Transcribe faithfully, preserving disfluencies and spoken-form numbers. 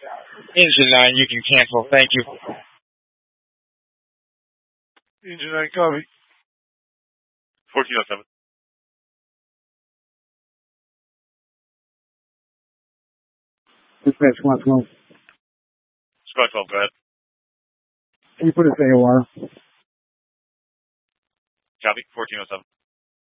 Engine nine, you can cancel. Thank you. Engine nine, copy. fourteen oh seven. Dispatch squad twelve. Squad twelve, go ahead. Can you put us A O R? Copy, fourteen oh seven.